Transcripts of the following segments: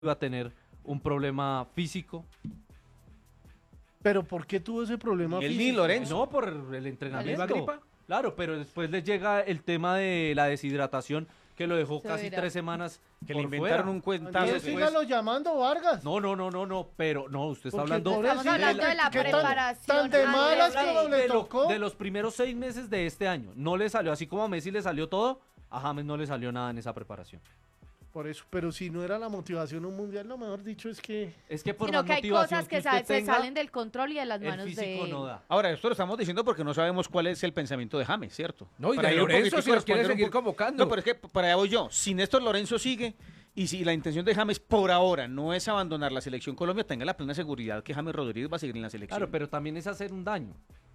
iba a tener un problema físico. ¿Pero por qué tuvo ese problema El físico? Ni Lorenzo. No, por el entrenamiento. ¿La gripa? Claro, pero después le llega el tema de la deshidratación que lo dejó casi Severa. 3 semanas Que por le inventaron fuera. un cuentazo. Entonces sígalo llamando, Vargas. No, pero no, usted está Porque hablando pobrecito, Estamos hablando de la ¿qué preparación tan de antes malas de- como le tocó? de los primeros 6 meses de este año. No le salió, así como a Messi le salió todo, a James no le salió nada en esa preparación. Por eso, pero si no era la motivación un mundial, lo mejor dicho es que... Es que por Sino más que hay motivación cosas que usted se tenga, salen del control y de las el manos físico de no él. da. Ahora, esto lo estamos diciendo porque no sabemos cuál es el pensamiento de James, ¿cierto? No, y Para de ir un Lorenzo poquitico si lo quiere responder un seguir po- convocando. No, pero es que para allá voy yo. Si Néstor Lorenzo sigue y si la intención de James por ahora no es abandonar la selección Colombia, tenga la plena seguridad que James Rodríguez va a seguir en la selección. Claro, pero también es hacer un daño.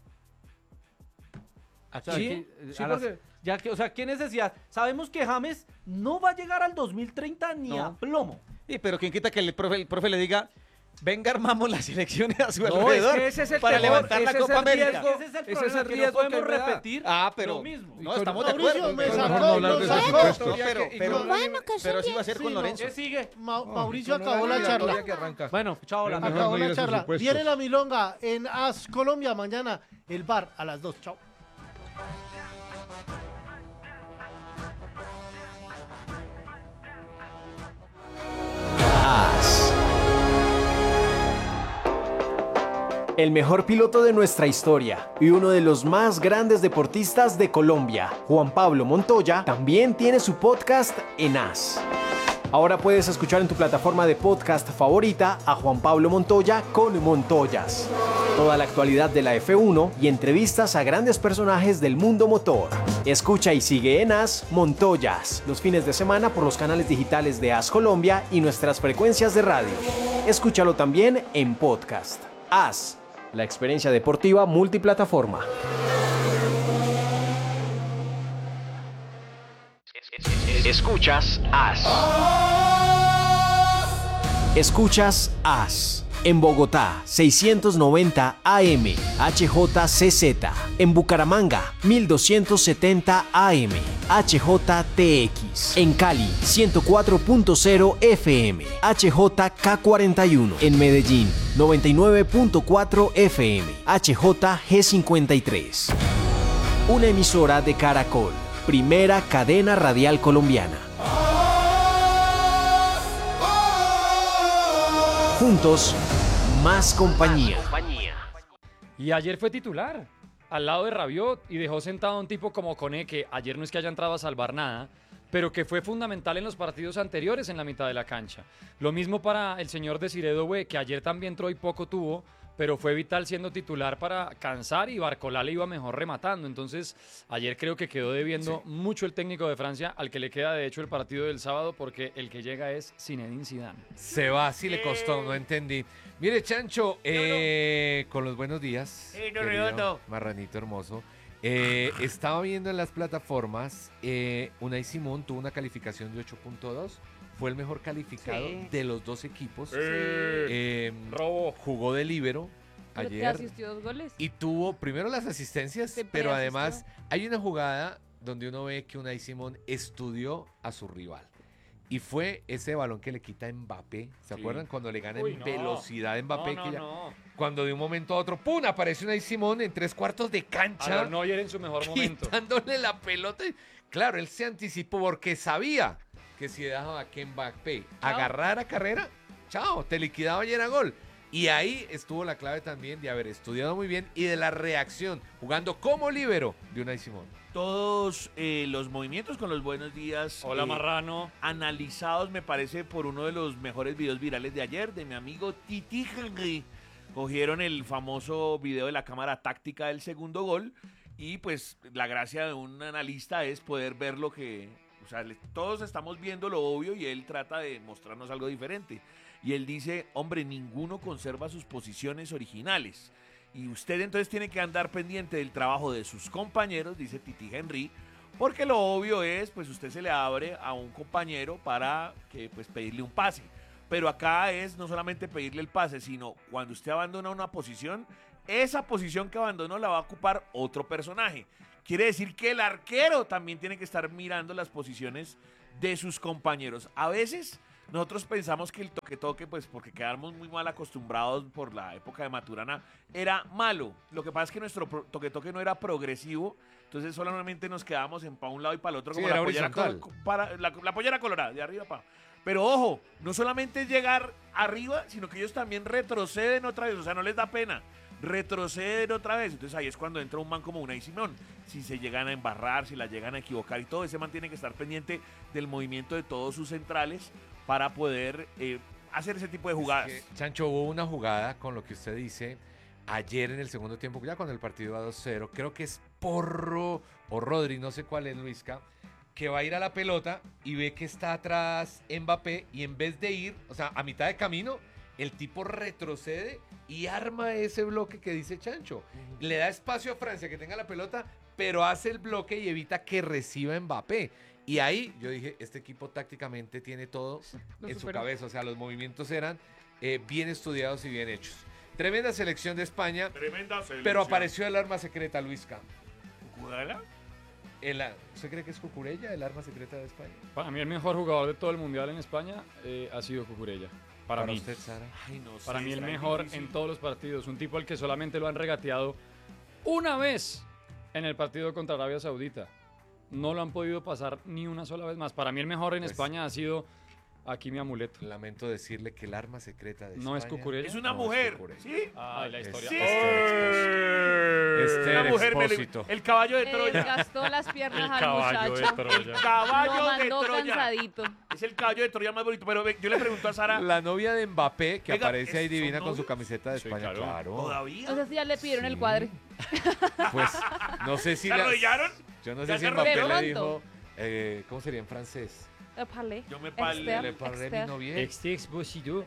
O sea, Sí, que, sí, a las- porque- ya que, o sea, ¿qué necesidad? Sabemos que James no va a llegar al 2030 ni No. a plomo. Sí, pero quién quita que el profe le diga, venga, armamos las elecciones a su No, es alrededor que ese es el para temor, levantar la ese es Copa el América. riesgo. Ese es el Ese problema, es el que no riesgo podemos que me da. repetir Ah, pero lo mismo. no, estamos de Mauricio, acuerdo. me Pero sacó, mejor no hablar lo de sacó. presupuestos. No, pero sí va a ser Sí, con no. Lorenzo. ¿Qué sigue? Mauricio Con una acabó la eliminatoria charla. que arranca. Bueno, chao, Pero la mejor Acabó no ir la a charla. presupuestos. Viene la milonga en AS Colombia mañana. El bar a las 2. Chao. As. El mejor piloto de nuestra historia y uno de los más grandes deportistas de Colombia, Juan Pablo Montoya, también tiene su podcast en As. Ahora puedes escuchar en tu plataforma de podcast favorita a Juan Pablo Montoya con Montoyas. Toda la actualidad de la F1 y entrevistas a grandes personajes del mundo motor. Escucha y sigue en As Montoyas los fines de semana por los canales digitales de As Colombia y nuestras frecuencias de radio. Escúchalo también en podcast. As, la experiencia deportiva multiplataforma. Escuchas As. Escuchas As. En Bogotá, 690 AM, HJCZ. En Bucaramanga, 1270 AM, HJTX. En Cali, 104.0 FM, HJK41. En Medellín, 99.4 FM, HJG53. Una emisora de Caracol, primera cadena radial colombiana. Juntos, más compañía. Y ayer fue titular, al lado de Rabiot, y dejó sentado a un tipo como Koné, que ayer no es que haya entrado a salvar nada, pero que fue fundamental en los partidos anteriores en la mitad de la cancha. Lo mismo para el señor Desiré Doué, que ayer también entró y poco tuvo, pero fue vital siendo titular para cansar y Barcolá le iba mejor rematando. Entonces, ayer creo que quedó debiendo mucho el técnico de Francia, al que le queda de hecho el partido del sábado, porque el que llega es Zinedine Zidane. Se va, sí le costó, no entendí. Mire, Chancho, con los buenos días. Querido Marranito hermoso. Estaba viendo en las plataformas, Unai Simón tuvo una calificación de 8.2. Fue el mejor calificado de los dos equipos. Robo. Jugó de líbero Pero te ayer. asistió 2 goles. Y tuvo primero las asistencias, Te pero preasistió. además hay una jugada donde uno ve que Unai Simón estudió a su rival. Y fue ese balón que le quita a Mbappé. ¿Se acuerdan? Cuando le gana Uy, en no. velocidad a Mbappé. No, que ya- no. Cuando de un momento a otro, ¡pum! Aparece Unai Simón en 3/4 de A cancha. los Neuer en su mejor momento. Quitándole la pelota. Claro, él se anticipó porque sabía que si dejaba que Mbappé agarrara carrera, chao, te liquidaba y era gol. Y ahí estuvo la clave también de haber estudiado muy bien y de la reacción, jugando como líbero de Unai Simón. Todos los movimientos con los buenos días. Hola, Marrano. Analizados, me parece, por uno de los mejores videos virales de ayer, de mi amigo Titi Henry. Cogieron el famoso video de la cámara táctica del segundo gol y pues la gracia de un analista es poder ver lo que... O sea, todos estamos viendo lo obvio y él trata de mostrarnos algo diferente. Y él dice, hombre, ninguno conserva sus posiciones originales. Y usted entonces tiene que andar pendiente del trabajo de sus compañeros, dice Titi Henry, porque lo obvio es, pues usted se le abre a un compañero para que, pues, pedirle un pase. Pero acá es no solamente pedirle el pase, sino cuando usted abandona una posición, esa posición que abandonó la va a ocupar otro personaje. Quiere decir que el arquero también tiene que estar mirando las posiciones de sus compañeros. A veces nosotros pensamos que el toque-toque, pues porque quedamos muy mal acostumbrados por la época de Maturana, era malo. Lo que pasa es que nuestro toque-toque no era progresivo, entonces solamente nos quedábamos para un lado y para el otro, Sí, como era la pollera, horizontal. la pollera colorada, de arriba para. Pero ojo, no solamente es llegar arriba, sino que ellos también retroceden otra vez, o sea, no les da pena. Retroceden otra vez, entonces ahí es cuando entra un man como Unai Simón. Si se llegan a embarrar, si la llegan a equivocar y todo, ese man tiene que estar pendiente del movimiento de todos sus centrales para poder hacer ese tipo de jugadas. Es que, Chancho, hubo una jugada con lo que usted dice ayer en el segundo tiempo, ya cuando el partido va 2-0, creo que es Porro o Rodri, no sé cuál es, Luisca, que va a ir a la pelota y ve que está atrás Mbappé y en vez de ir, o sea, a mitad de camino, el tipo retrocede y arma ese bloque que dice Chancho. Le da espacio a Francia que tenga la pelota, pero hace el bloque y evita que reciba Mbappé. Y ahí yo dije, este equipo tácticamente tiene todo en su cabeza. O sea, los movimientos eran bien estudiados y bien hechos. Tremenda selección de España. Tremenda selección. Pero apareció el arma secreta, Luisca. ¿Cucurella? ¿Usted cree que es Cucurella el arma secreta de España? Para mí el mejor jugador de todo el Mundial en España ha sido Cucurella. Para mí. usted, Sara. Ay, no sé, Para mí el está mejor difícil. en todos los partidos. Un tipo al que solamente lo han regateado una vez en el partido contra Arabia Saudita. No lo han podido pasar ni una sola vez más. Para mí el mejor en Pues- España ha sido aquí mi amuleto. Lamento decirle que el arma secreta de No es España Cucurella. Es una no es mujer, Cucurella. ¿sí? Ay, la historia. Sí. Esther Una mujer, Expósito. el caballo de Troya. Desgastó las piernas El al caballo de muchacho. El Troya. caballo Lo de mandó Troya. cansadito. Es el caballo de Troya más bonito. Pero ve, yo le pregunto a Sara, La novia de Mbappé, que Venga, aparece ahí ¿son divina con su novios? camiseta de Sí, España, claro. claro. ¿todavía? No sé si ya le pidieron el Sí. cuadre. Pues no sé si ¿Se arrodillaron? yo no ¿Ya sé si se Mbappé le arrodillaron? dijo ¿cómo sería en francés? Parlé. Yo me Esther. Le parlé mi Esther. novia. Exposito.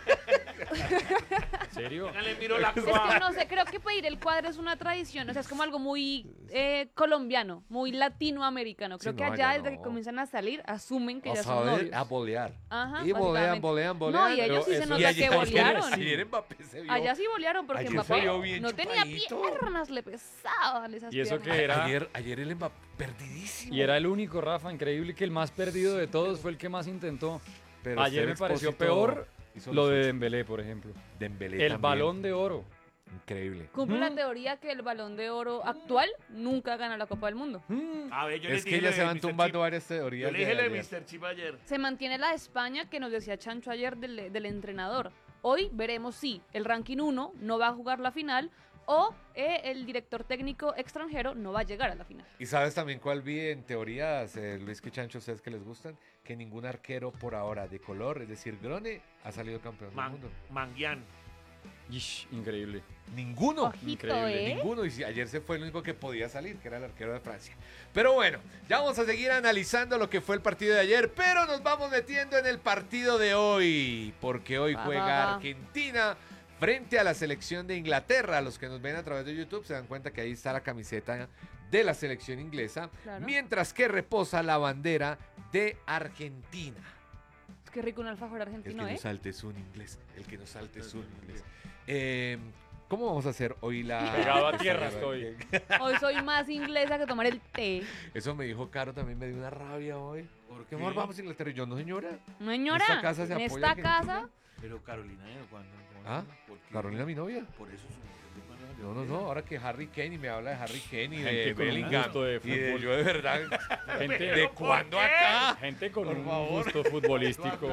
¿En serio? Venga, le miro la Es que no sé, creo que pedir el cuadre es una tradición, o sea, es como algo muy colombiano, muy latinoamericano. Creo Sí, que no, allá allá desde que no. comienzan a salir, asumen que A ya son saber, novios. a bolear. Ajá, Y bolean, básicamente. bolean. No, y ellos sí Pero se eso- nota Y ayer- que bolearon. Ayer Mbappé se vio. Allá sí bolearon porque Ayer se Mbappé vio bien no tenía chupadito. piernas, le pesaban esas Y eso piernas. que era... Ayer el Mbappé perdidísimo. Y era el único, Rafa, increíble que el más perdido de todos fue el que más intentó. Pero Ayer Esther me pareció Expósito peor hizo lo de suyo. Dembélé, por ejemplo. Dembélé El también. Balón de Oro. Increíble. Cumple la teoría que el Balón de Oro actual nunca gana la Copa del Mundo. A ver, yo Es les que dije ya lo se de van Mr. tumbando Chip. varias teorías. Yo le dije lo de ayer. Mr. Chip ayer. Se mantiene la de España que nos decía Chancho ayer del entrenador. Hoy veremos si el ranking 1 no va a jugar la final o el director técnico extranjero no va a llegar a la final. ¿Y sabes también cuál vi en teorías, Luis Quichancho, ustedes que les gustan? Que ningún arquero por ahora de color, es decir, Grone, ha salido campeón del mundo. Manguian. Ish, increíble. Ninguno. Ojito, Increíble, Ninguno. Y si ayer se fue el único que podía salir, que era el arquero de Francia. Pero bueno, ya vamos a seguir analizando lo que fue el partido de ayer, pero nos vamos metiendo en el partido de hoy, porque hoy Va, juega va, va. Argentina frente a la selección de Inglaterra. Los que nos ven a través de YouTube se dan cuenta que ahí está la camiseta de la selección inglesa, Claro. mientras que reposa la bandera de Argentina. Es que rico un alfajor El argentino, que ¿eh? no salte es un inglés. El que no salte es un inglés. ¿Cómo vamos a hacer hoy la... Pegado a esta tierra guerra? estoy. Hoy soy más inglesa que tomar el té. Eso me dijo Caro, también me dio una rabia hoy. ¿Por ¿Qué amor vamos a Inglaterra? Y yo, no señora. No, señora, Esta casa se en apoya a esta Argentina. casa, Pero Carolina, ¿cuándo? ¿Ah? ¿Por qué? Carolina, mi novia. Por eso su mujer de cuándo salió No, no, no. Ahora que Harry Kane y me habla de Harry Kane y de Gente con un Bellingham. gusto de Y de fútbol. yo de verdad. Gente, ¿De cuándo acá? gente con Por un favor. gusto futbolístico.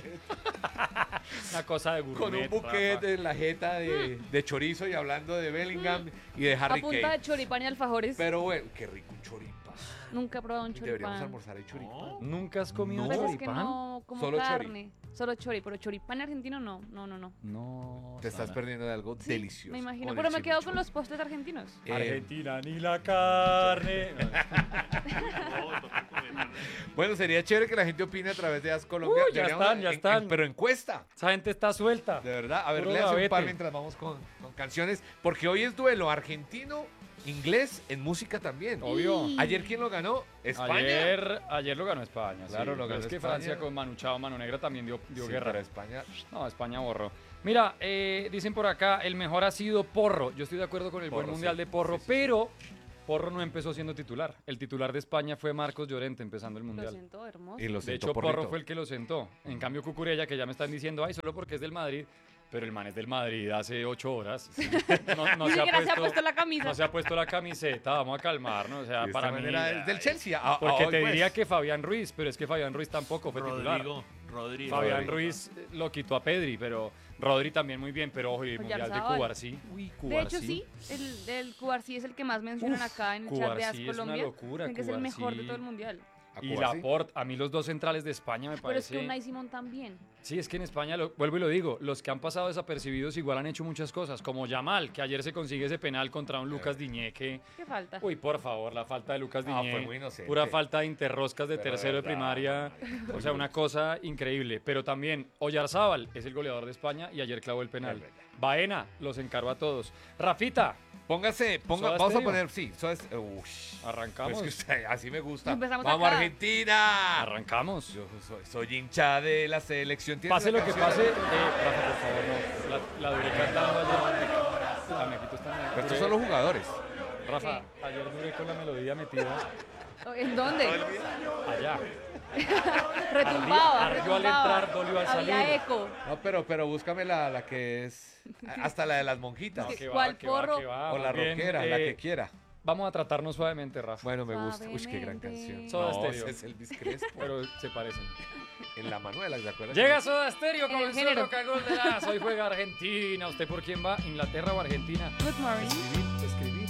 Una cosa de gourmet. Con un buquet Rafa. en la jeta de chorizo y hablando de Bellingham y de a Harry punta Kane. de choripán y alfajores. Pero bueno, qué rico un choripán. Nunca he probado un Deberíamos choripán. almorzar ahí choripán. ¿Nunca has comido No. Pues es que choripán? no como Solo chori. carne. Solo chori, pero choripán argentino no. No. No. Te estás Sara. perdiendo de algo Sí, delicioso. me imagino. con Pero el me quedo con chimichurri. los postres argentinos. Argentina, ni la carne. Bueno, sería chévere que la gente opine a través de As Colombia. Ya Deberíamos- están, ya están. pero encuesta. Esa gente está suelta. De verdad. A ver, Puro le hace un par gavete. mientras vamos con canciones. Porque hoy es duelo argentino, inglés, en música también. Obvio. ¿Ayer quién lo ganó? España. Ayer lo ganó España. Claro, sí. lo Pero ganó es que España. Francia con Manu Chao, Mano Negra también dio Sí, guerra. pero España. No, España borró. Mira, dicen por acá, el mejor ha sido Porro. Yo estoy de acuerdo con el buen Porro, mundial sí. de Porro, Sí, sí, pero Porro no empezó siendo titular. El titular de España fue Marcos Llorente empezando el Lo Mundial. siento, hermoso. Y lo De sentó hecho, Porrito. Porro fue el que lo sentó. En cambio, Cucurella, que ya me están diciendo, ay, solo porque es del Madrid, pero el man es del Madrid hace 8 horas. No Ni siquiera se ha puesto la camisa. No se ha puesto la camiseta, vamos a calmarnos. O sea, De esta para mí. manera es del Chelsea. Porque hoy, te pues. diría que Fabián Ruiz, pero es que Fabián Ruiz tampoco fue titular. Rodrigo. Fabián Ruiz lo quitó a Pedri, pero Rodri también muy bien, pero ojo, el Mundial de Oyarzabal. Cubarsí. Uy, De hecho, Cubarsí. sí, el Cubarsí es el que más mencionan Uf, acá en el chat de AS Cubarsí es una Colombia. locura, Dicen que es el mejor de Cubarsí. todo el Mundial. A Y Cubarsí. Laporte, a mí los dos centrales de España me Pero es que parece. Unai Simón también. Sí, es que en España, vuelvo y lo digo, los que han pasado desapercibidos igual han hecho muchas cosas, como Yamal, que ayer se consigue ese penal contra un Lucas Diñé que... ¿Qué falta? Uy, por favor, la falta de Lucas No, Diñé. fue muy inocente. Pura falta de interroscas de Pero tercero de verdad, primaria. O sea, una cosa increíble. Pero también Oyarzábal es el goleador de España y ayer clavó el penal. Es verdad. Baena los encaró a todos. Rafita, Póngase, Soda vamos a Stereo. poner, sí, ush. arrancamos. Pues que usted, así me gusta. Empezamos Vamos acá. Argentina. Arrancamos. Yo soy hincha de la selección. ¿Tienes Pase la lo que canción? pase, Rafa, por favor, no. La duré cantando ayer. La Mejito está en Pero estos son los jugadores. Rafa, ayer duré con la melodía metida ¿En dónde? allá. Retumbaba, Ardió al retumbaba. entrar, dolió al Había salir. eco. No, pero búscame la que es hasta la de las monjitas. No, Que ¿Cuál porro? va, O la más bien, rockera, la que quiera. Vamos a tratarnos suavemente, Rafa. Bueno, me gusta. Uy, qué gran Suavemente. canción. Soda No, Stereo. ese es Elvis Crespo. Pero se parecen. En la Manuela, ¿se acuerdan? Llega Soda Stereo En con el el género. solo cagol de las. Hoy juega Argentina. ¿Usted por quién va? ¿Inglaterra o Argentina? Good morning. Escribir.